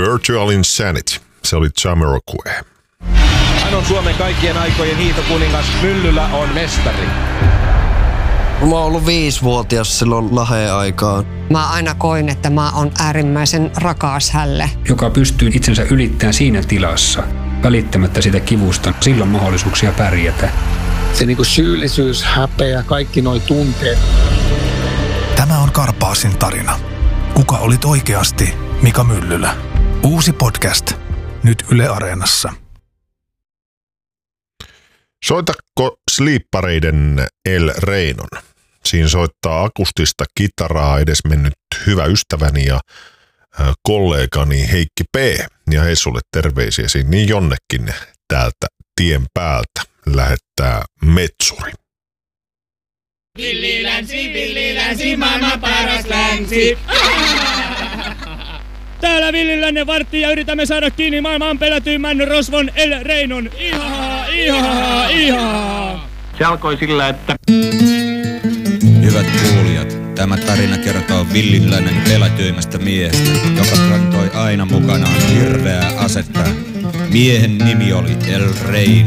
Virtual Insanity. Se oli Jamiroquai. Hän on Suomen kaikkien aikojen hiihtokuningas. Myllylä on mestari. Mä oon ollut 5-vuotias silloin Laheen aikaan. Mä aina koin, että mä oon äärimmäisen rakas hälle. Joka pystyy itsensä ylittämään siinä tilassa, välittämättä sitä kivusta, silloin mahdollisuuksia pärjätä. Se niinku syyllisyys, häpeä, kaikki noi tunteet. Tämä on Karpaasin tarina. Kuka olit oikeasti Mika Myllylä? Uusi podcast. Nyt Yle Areenassa. Soitatko Sleepareiden El Reinon? Siinä soittaa akustista kitaraa edesmennyt hyvä ystäväni ja kollegani Heikki P. Ja hei sulle terveisiä niin jonnekin täältä tien päältä lähettää Metsuri. Villi maailman paras länsi. Täällä Villilännen vartti ja yritämme saada kiinni maailman pelätyimmän rosvon El Reinon. Ihaa. Se alkoi sillä, että... Hyvät kuulijat, tämä tarina kertoo Villilännen pelätyimmästä miehestä, joka kantoi aina mukanaan hirveää asetta. Miehen nimi oli El Reino.